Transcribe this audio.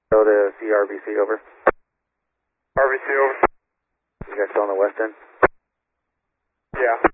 Go to CRBC, over. RBC, over. You guys still on the west end? Yeah.